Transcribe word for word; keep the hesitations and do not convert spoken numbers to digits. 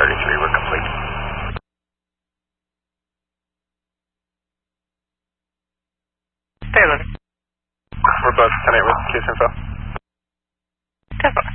thirty-three, we're complete. Taylor. We're both ten eight with case info. ten four.